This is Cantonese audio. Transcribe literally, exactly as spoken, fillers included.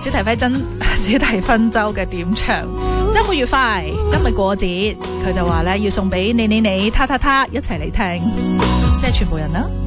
小提輝真小提芬州嘅點唱，周末愉快，今日過節，佢就話咧要送俾你你你他他他一齊嚟聽，即係全部人啦。